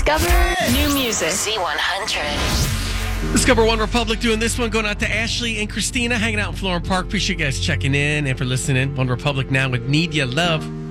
Discover new music. Z100. Discover One Republic doing this one, going out to Ashley and Christina, hanging out in Florham Park. Appreciate you guys checking in and for listening. One Republic now with Need Ya Love.